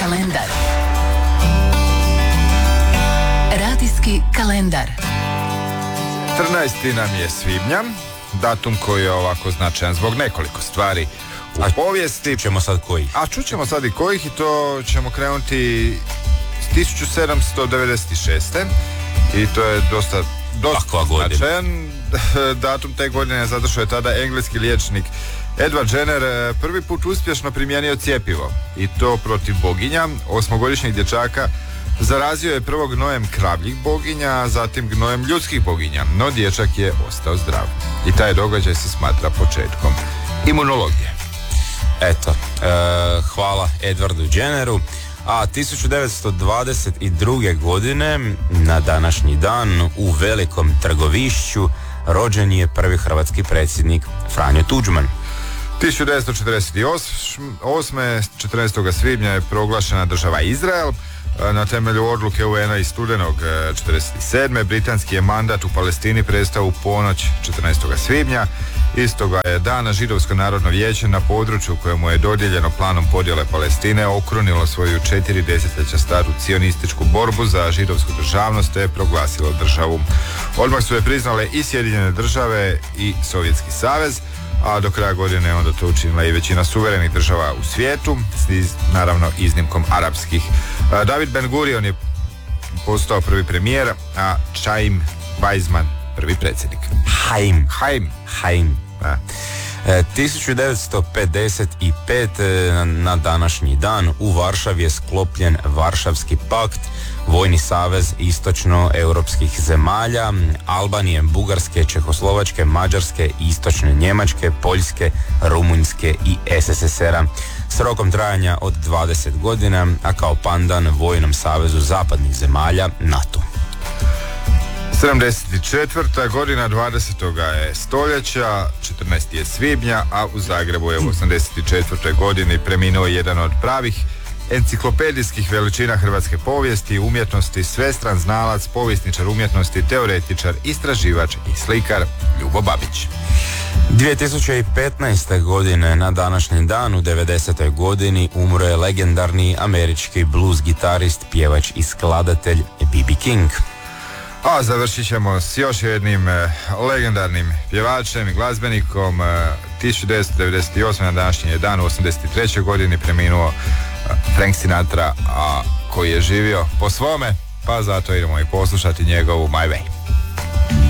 kalendar. Radijski kalendar. 14. nam je svibnja, datum koji je ovako značajan zbog nekoliko stvari u povijesti. Čujemo sad kojih? A čućemo sad i kojih, i to ćemo krenuti s 1796. I to je dosta značajan datum te godine, zato što je tada engleski liječnik Edward Jenner prvi put uspješno primijenio cjepivo, i to protiv boginja. 8-godišnjeg dječaka zarazio je prvo gnojem kravljih boginja, zatim gnojem ljudskih boginja, no dječak je ostao zdrav. I taj događaj se smatra početkom imunologije. Eto, hvala Edwardu Jenneru. A 1922. godine, na današnji dan, u Velikom Trgovišću rođen je prvi hrvatski predsjednik Franjo Tuđman. 1948. 14. svibnja je proglašena država Izrael. Na temelju odluke UN-a iz studenog 1947. britanski je mandat u Palestini prestao u ponoć 14. svibnja. Istoga je dana Židovsko narodno vijeće na području kojemu je dodijeljeno planom podjele Palestine okrunilo svoju 4 desetljeća staru cionističku borbu za židovsku državnost te proglasilo državu. Odmah su je priznale i Sjedinjene države i Sovjetski savez, a do kraja godine onda to učinila i većina suverenih država u svijetu, naravno iznimkom arapskih. David Ben Gurion je postao prvi premijer, a Chaim Weizmann prvi predsjednik. Haim. 1955. na današnji dan u Varšavi je sklopljen Varšavski pakt, vojni savez istočno-europskih zemalja, Albanije, Bugarske, Čehoslovačke, Mađarske, istočne Njemačke, Poljske, Rumunjske i SSSR-a s rokom trajanja od 20 godina, a kao pandan Vojnom savezu zapadnih zemalja NATO. 74. godina 20. je stoljeća, 14. je svibnja, a u Zagrebu je u 84. godini preminuo jedan od pravih enciklopedijskih veličina hrvatske povijesti i umjetnosti, svestran znalac, povjesničar umjetnosti, teoretičar, istraživač i slikar Ljubo Babić. 2015. godine na današnji dan u 90. godini umro je legendarni američki blues gitarist, pjevač i skladatelj B.B. King. A završit ćemo s još jednim legendarnim pjevačem i glazbenikom. 1998. na današnji dan u 83. godini preminuo Frank Sinatra, a koji je živio po svome, pa zato idemo i poslušati njegovu My Way.